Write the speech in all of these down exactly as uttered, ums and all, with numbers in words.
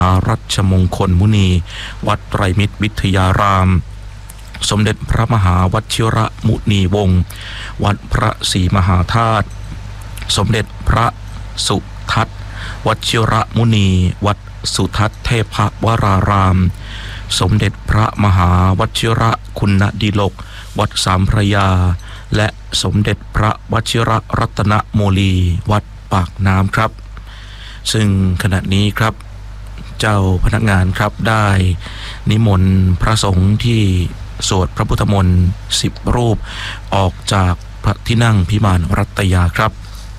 รัชมงคลมุนีวัดไตรมิตรวิทยารามสมเด็จพระมหาวชิรมุนีวงศ์วัดพระศรีมหาธาตุสมเด็จพระสุทัศน์วชิรมุนีวัดสุทัศน์เทพวรารามสมเด็จพระมหาวชิรคุณดิลกวัดสามพระยาและสมเด็จพระวชิรรัตนโมลีวัดปากน้ำครับซึ่งขณะนี้ครับเจ้าพนักงานครับได้นิมนต์พระสงฆ์ที่สวดพระพุทธมนต์สิบรูปออกจากพระที่นั่งพิมานรัตยาครับ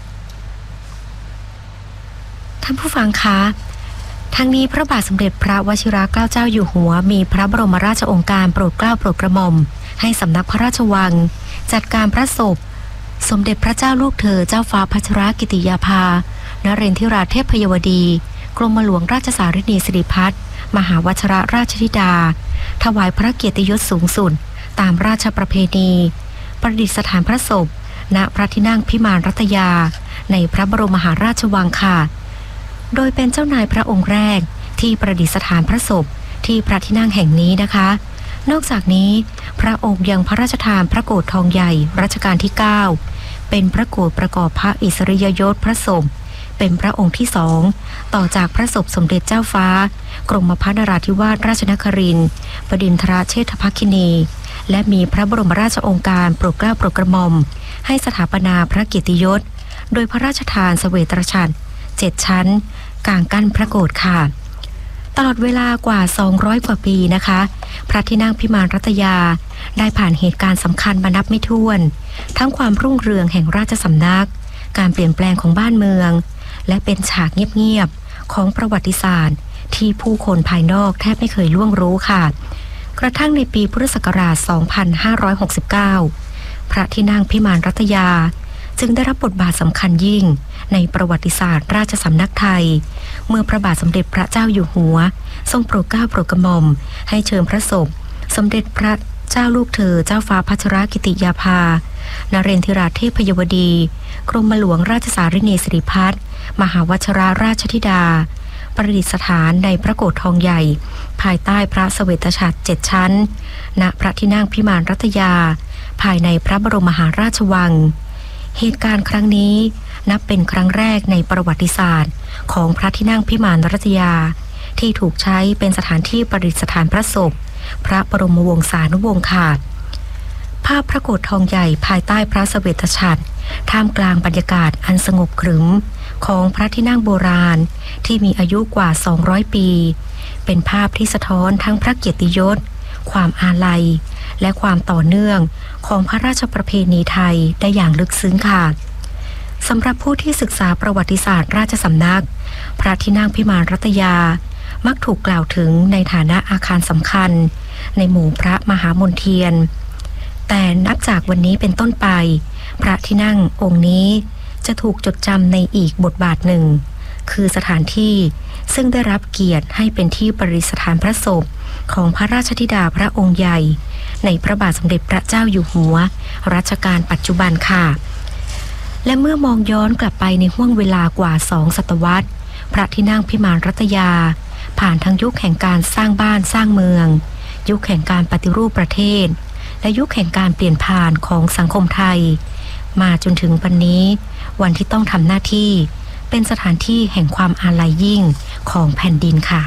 ท่านผู้ฟังคะทั้งนี้พระบาทสมเด็จพระวชิรเกล้าเจ้าอยู่หัวมีพระบรมราชโองการโปรดเกล้าโปรดกระหม่อมให้สำนักพระราชวังจัดการพระศพสมเด็จพระเจ้าลูกเธอเจ้าฟ้าพัชรกิติยาภานเรนทิราเทพยวดีกรมหลวงราชสารินีสิริพัฒน์มหาวชิรราชธิดาถวายพระเกียรติยศสูงสุดตามราชประเพณีประดิษฐานพระศพณพระที่นั่งพิมานรัตยาในพระบรมมหาราชวังค่ะโดยเป็นเจ้านายพระองค์แรกที่ประดิษฐานพระศพที่พระที่นั่งแห่งนี้นะคะนอกจากนี้พระองค์ยังพระราชทานพระโกฐทองใหญ่รัชกาลที่เก้าเป็นพระโกฐประกอบพระอิสริยยศพระศพเป็นพระองค์ที่สองต่อจากพระศพสมเด็จเจ้าฟ้ากรมพระนราธิวาสราชนครินทร์บดินทรเชษฐภคินีและมีพระบรมราชโองการโปรดเกล้าโปรดกระหม่อมให้สถาปนาพระเกียรติยศโดยพระราชทานเสวตฉัตรเจ็ดชั้นกลางกั้นพระโกฐค่ะตลอดเวลากว่าสองร้อยกว่าปีนะคะพระที่นั่งพิมานรัตยาได้ผ่านเหตุการณ์สำคัญมานับไม่ถ้วนทั้งความรุ่งเรืองแห่งราชสำนักการเปลี่ยนแปลงของบ้านเมืองและเป็นฉากเงียบๆของประวัติศาสตร์ที่ผู้คนภายนอกแทบไม่เคยล่วงรู้ค่ะกระทั่งในปีพุทธศักราช สองพันห้าร้อยหกสิบเก้า พระที่นั่งพิมานรัตยาจึงได้รับบทบาทสำคัญยิ่งในประวัติศาสตร์ราชสำนักไทยเมื่อพระบาทสมเด็จพระเจ้าอยู่หัวทรงโปรดเกล้าโปรดกระหม่อมให้เชิญพระศพสมเด็จพระเจ้าลูกเธอเจ้าฟ้าพัชรกิติยาภานเรนทิราเทพยวดีกรมหลวงราชสารินีสิริพัฒน์มหาวชิรราชธิดาประดิษฐานในพระโกฐทองใหญ่ภายใต้พระเสวตฉัตรเจ็ดชั้นณพระที่นั่งพิมานรัตยาภายในพระบรมมหาราชวังเหตุการณ์ครั้งนี้นับเป็นครั้งแรกในประวัติศาสตร์ของพระที่นั่งพิมานรัตยาที่ถูกใช้เป็นสถานที่ประดิษฐานพระศพพระบรมวงศานุวงศ์ค่ะภาพพระโกฐทองใหญ่ภายใต้พระเสวตฉัตรท่ามกลางบรรยากาศอันสงบขรึมของพระที่นั่งโบราณที่มีอายุกว่าสองร้อยปีเป็นภาพที่สะท้อนทั้งพระเกียรติยศความอาลัยและความต่อเนื่องของพระราชประเพณีไทยได้อย่างลึกซึ้งค่ะสำหรับผู้ที่ศึกษาประวัติศาสตร์ราชสำนักพระที่นั่งพิมานรัตยามักถูกกล่าวถึงในฐานะอาคารสำคัญในหมู่พระมหามนเทียนแต่นับจากวันนี้เป็นต้นไปพระที่นั่งองค์นี้จะถูกจดจำในอีกบทบาทหนึ่งคือสถานที่ซึ่งได้รับเกียรติให้เป็นที่ประดิษฐานพระศพของพระราชธิดาพระองค์ใหญ่ในพระบาทสมเด็จพระเจ้าอยู่หัวรัชกาลปัจจุบันค่ะและเมื่อมองย้อนกลับไปในห้วงเวลากว่าสองศตวรรษพระที่นั่งพิมานรัตยาผ่านทั้งยุคแห่งการสร้างบ้านสร้างเมืองยุคแห่งการปฏิรูปประเทศและยุคแห่งการเปลี่ยนผ่านของสังคมไทยมาจนถึงวันนี้วันที่ต้องทำหน้าที่เป็นสถานที่แห่งความอาลัยยิ่งของแผ่นดินค่ะ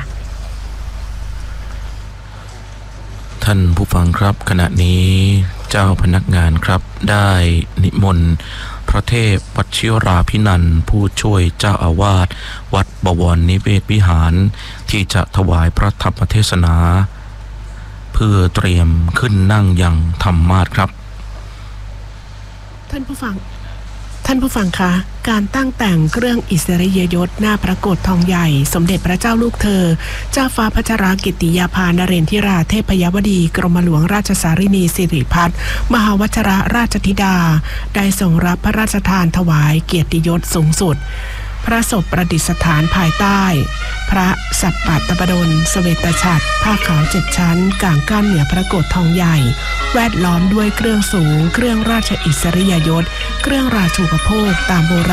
ท่านผู้ฟังครับขณะนี้เจ้าพนักงานครับได้นิมนต์พระเทพวชิราภินันท์ผู้ช่วยเจ้าอาวาสวัดบวรนิเวศวิหารที่จะถวายพระธรรมเทศนาเพื่อเตรียมขึ้นนั่งยังธรรมาสน์ครับท่านผู้ฟังท่านผู้ฟังคะการตั้งแต่งเครื่องอิสริยยศหน้าพระโกฐทองใหญ่สมเด็จพระเจ้าลูกเธอเจ้าฟ้าพัชรกิติยาภานเรนทิราเทพยวดีกรมหลวงราชสารินีสิริพัฒน์มหาวชิรราชธิดาได้ทรงรับพระราชทานถวายเกียรติยศสูงสุดพระศพประดิษฐานภายใต้พระสัปปะตบดลเสวตฉัตรผ้าขาวเจ็ดชั้นกลางกั้นเหนือพระโกฐทองใหญ่แวดล้อมด้วยเครื่องสูงเครื่องราชอิสริยยศเครื่องราชูปโภคตามโบราณ